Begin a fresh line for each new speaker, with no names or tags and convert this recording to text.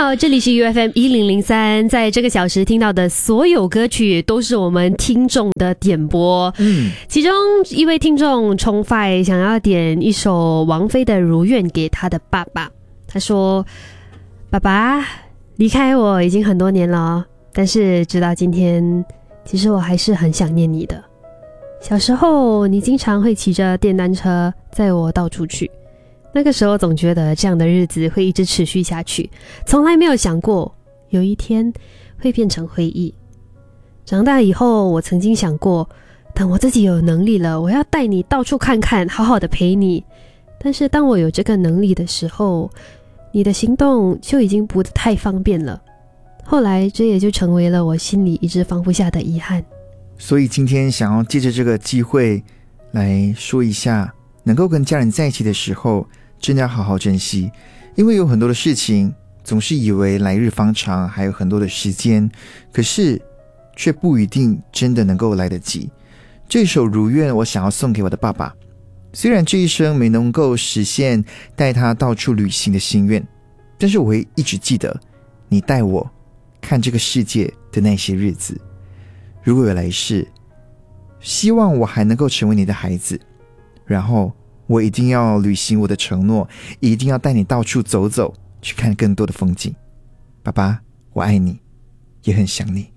好，这里是 UFM1003，在这个小时听到的所有歌曲都是我们听众的点播。其中一位听众冲快想要点一首王菲的《如愿》给他的爸爸。他说：爸爸，离开我已经很多年了，但是直到今天，其实我还是很想念你的。小时候你经常会骑着电单车载我到处去，那个时候总觉得这样的日子会一直持续下去，从来没有想过有一天会变成回忆。长大以后，我曾经想过，等我自己有能力了，我要带你到处看看，好好的陪你。但是当我有这个能力的时候，你的行动就已经不太方便了。后来这也就成为了我心里一直放不下的遗憾。
所以今天想要借着这个机会来说一下，能够跟家人在一起的时候真的要好好珍惜，因为有很多的事情总是以为来日方长，还有很多的时间，可是却不一定真的能够来得及。这首《如愿》我想要送给我的爸爸，虽然这一生没能够实现带他到处旅行的心愿，但是我会一直记得你带我看这个世界的那些日子。如果有来世，希望我还能够成为你的孩子，然后我一定要履行我的承诺，一定要带你到处走走，去看更多的风景。爸爸，我爱你，也很想你。